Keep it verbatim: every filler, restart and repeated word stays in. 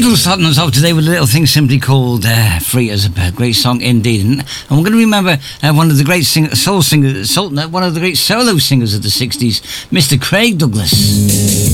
Beatles starting us off today with a little thing simply called uh, Free as a Bird. Great song indeed. And, and we're going to remember uh, one of the great sing- soul singers, soul, one of the great solo singers of the sixties, Mister Craig Douglas.